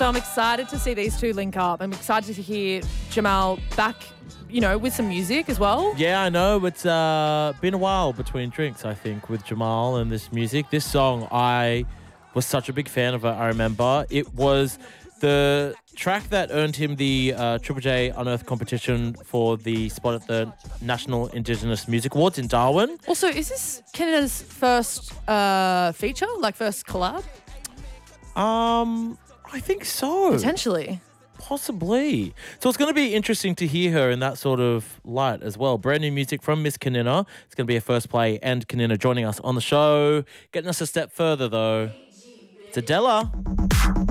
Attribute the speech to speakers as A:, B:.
A: So I'm excited to see these two link up. I'm excited to hear Jamal back, with some music as well.
B: Yeah, I know. It's been a while between drinks, I think, with Jamal and this music. This song, I was such a big fan of it, I remember. It was the track that earned him the Triple J Unearthed competition for the spot at the National Indigenous Music Awards in Darwin.
A: Also, is this Canada's first feature, like first collab?
B: I think so.
A: Potentially.
B: Possibly. So it's going to be interesting to hear her in that sort of light as well. Brand new music from Miss Kanina. It's going to be a first play, and Kanina joining us on the show. Getting us a step further, though, it's Adela.